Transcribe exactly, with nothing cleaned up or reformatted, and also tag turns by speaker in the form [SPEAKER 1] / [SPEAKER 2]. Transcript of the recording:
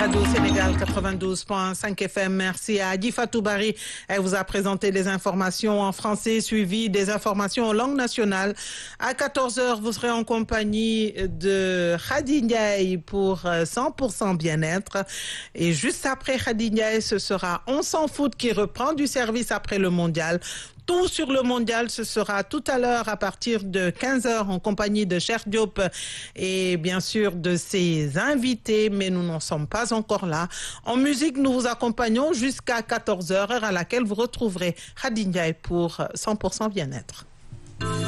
[SPEAKER 1] Radio Sénégal quatre-vingt-douze point cinq F M. Merci à Adi Fatou Bari. Elle vous a présenté les informations en français suivies des informations en langue nationale. À quatorze heures, vous serez en compagnie de Khady Ndiaye pour cent pour cent bien-être. Et juste après Khady Ndiaye, ce sera On s'en fout qui reprend du service après le mondial. Tout sur le mondial, ce sera tout à l'heure à partir de quinze heures en compagnie de Cheikh Diop et bien sûr de ses invités, mais nous n'en sommes pas encore là. En musique, nous vous accompagnons jusqu'à quatorze heures, heure à laquelle vous retrouverez Khady Ndiaye pour cent pour cent bien-être.